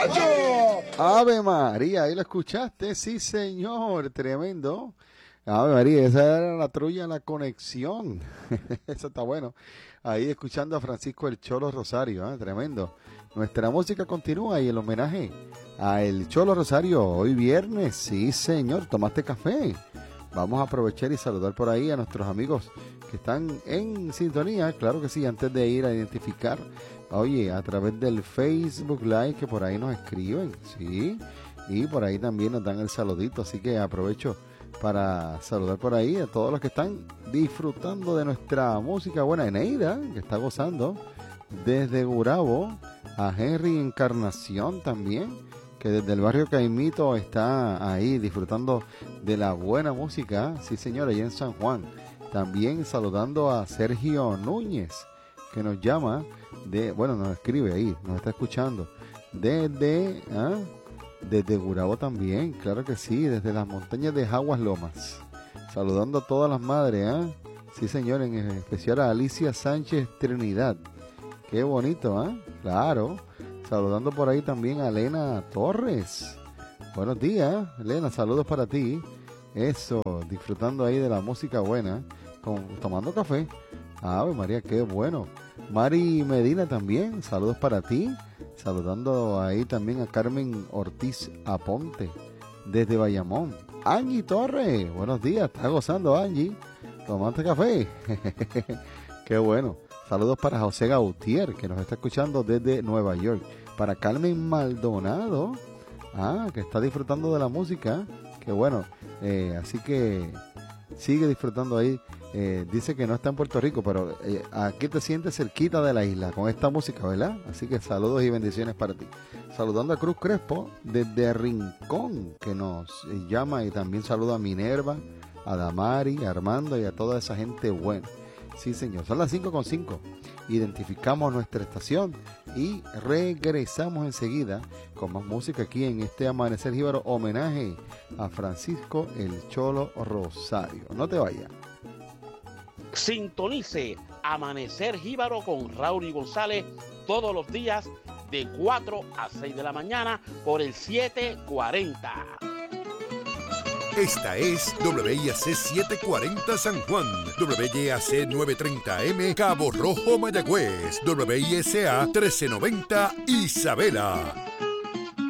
Ave María, ahí lo escuchaste, sí señor, tremendo. Ave María, esa era la trulla, la conexión. Eso está bueno. Ahí escuchando a Francisco el Cholo Rosario, tremendo. Nuestra música continúa y el homenaje a el Cholo Rosario hoy viernes, sí señor, tomaste café. Vamos a aprovechar y saludar por ahí a nuestros amigos que están en sintonía, claro que sí, antes de ir a identificar, oye, a través del Facebook Live, que por ahí nos escriben, sí, y por ahí también nos dan el saludito, así que aprovecho para saludar por ahí a todos los que están disfrutando de nuestra música buena. Eneida, que está gozando desde Gurabo, a Henry Encarnación también, que desde el barrio Caimito está ahí disfrutando de la buena música, sí señor, allá en San Juan. También saludando a Sergio Núñez, que nos llama nos escribe ahí, nos está escuchando desde Gurabo también, claro que sí, desde las montañas de Jaguas Lomas. Saludando a todas las madres, sí señor, en especial a Alicia Sánchez Trinidad. Qué bonito, claro. Saludando por ahí también a Elena Torres. Buenos días, Elena, saludos para ti. Eso, disfrutando ahí de la música buena, tomando café. Ave María, qué bueno. Mari Medina también, saludos para ti. Saludando ahí también a Carmen Ortiz Aponte, desde Bayamón. Angie Torres, buenos días, está gozando Angie. Tomando café. Qué bueno. Saludos para José Gautier, que nos está escuchando desde Nueva York. Para Carmen Maldonado, que está disfrutando de la música. Qué bueno. Así que sigue disfrutando ahí. Dice que no está en Puerto Rico, pero aquí te sientes cerquita de la isla con esta música, ¿verdad? Así que saludos y bendiciones para ti. Saludando a Cruz Crespo desde Rincón, que nos llama, y también saludo a Minerva, a Damari, a Armando y a toda esa gente buena. Sí, señor. Son las 5:05. Identificamos nuestra estación y regresamos enseguida con más música aquí en este Amanecer Jíbaro, homenaje a Francisco el Cholo Rosario. No te vayas. Sintonice Amanecer Jíbaro con Raúl y González todos los días de 4 a 6 de la mañana por el 740. Esta es WIAC 740 San Juan, WIAC 930M Cabo Rojo Mayagüez, WISA 1390 Isabela.